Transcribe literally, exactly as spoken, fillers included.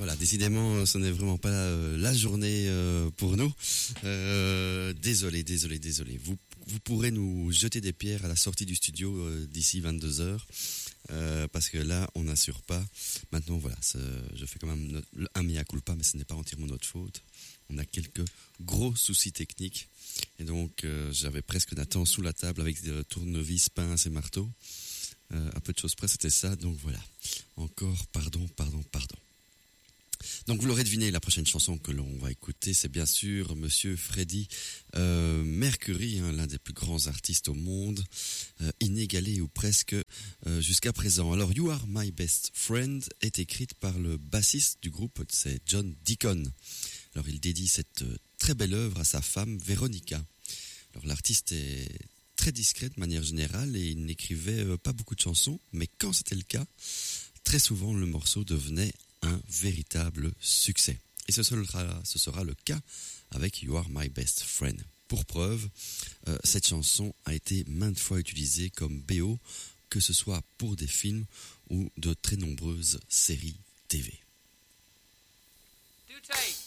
Voilà, décidément, ce n'est vraiment pas euh, la journée euh, pour nous. Euh, désolé, désolé, désolé. Vous, vous pourrez nous jeter des pierres à la sortie du studio euh, d'ici vingt-deux heures. Euh, parce que là, on n'assure pas. Maintenant, voilà, je fais quand même notre, un mea culpa, mais ce n'est pas entièrement notre faute. On a quelques gros soucis techniques. Et donc, euh, j'avais presque Nathan sous la table avec des tournevis, pinces et marteaux. Euh, à peu de choses près, c'était ça. Donc voilà. Encore, pardon, pardon, pardon. Donc vous l'aurez deviné, la prochaine chanson que l'on va écouter, c'est bien sûr Monsieur Freddie euh, Mercury, hein, l'un des plus grands artistes au monde, euh, inégalé ou presque euh, jusqu'à présent. Alors You Are My Best Friend est écrite par le bassiste du groupe, c'est John Deacon. Alors il dédie cette euh, très belle œuvre à sa femme Veronica. Alors l'artiste est très discret de manière générale et il n'écrivait euh, pas beaucoup de chansons, mais quand c'était le cas, très souvent le morceau devenait un véritable succès. Et ce sera, ce sera le cas avec You Are My Best Friend. Pour preuve, euh, cette chanson a été maintes fois utilisée comme B O, que ce soit pour des films ou de très nombreuses séries T V. Do tape.